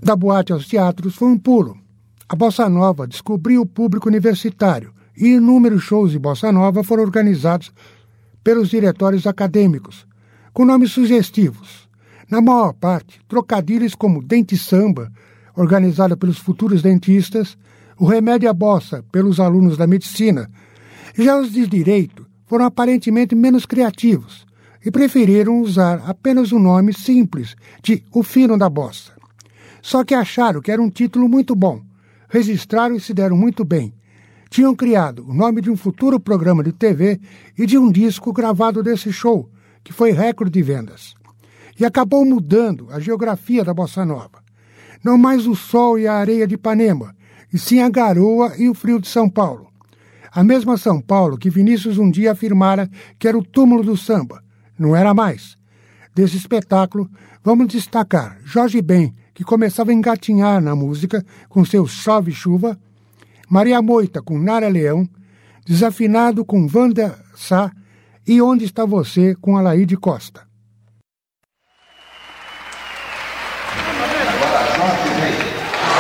Da boate aos teatros foi um pulo. A Bossa Nova descobriu o público universitário e inúmeros shows de Bossa Nova foram organizados pelos diretórios acadêmicos, com nomes sugestivos. Na maior parte, trocadilhos como Dente Samba, organizado pelos futuros dentistas, o Remédio à Bossa, pelos alunos da medicina. Já os de direito foram aparentemente menos criativos e preferiram usar apenas o nome simples de O Fino da Bossa. Só que acharam que era um título muito bom, registraram e se deram muito bem. Tinham criado o nome de um futuro programa de TV e de um disco gravado desse show, que foi recorde de vendas. E acabou mudando a geografia da Bossa Nova. Não mais o sol e a areia de Ipanema, e sim a garoa e o frio de São Paulo. A mesma São Paulo que Vinícius um dia afirmara que era o túmulo do samba. Não era mais. Desse espetáculo, vamos destacar Jorge Ben, que começava a engatinhar na música com seu Chove Chuva, Maria Moita com Nara Leão, Desafinado com Wanda Sá e Onde Está Você com Alaide Costa.